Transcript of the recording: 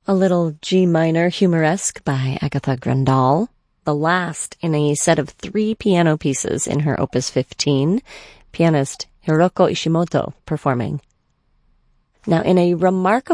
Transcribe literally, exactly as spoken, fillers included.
A little G minor humoresque by Agatha Grandal, the last in a set of three piano pieces in her Opus fifteen, pianist Hiroko Ishimoto performing. Now, in a remarkable